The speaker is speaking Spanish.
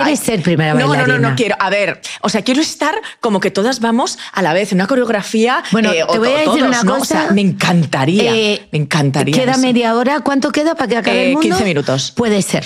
quieres ser primera bailarina. No quiero. A ver, o sea, quiero estar como que todas vamos a la vez en una coreografía. Bueno, te voy a decir todos, una ¿no? cosa. O sea, me encantaría. Me encantaría. ¿Queda eso. media hora? ¿Cuánto queda para que acabe el mundo? 15 minutos. Puede ser.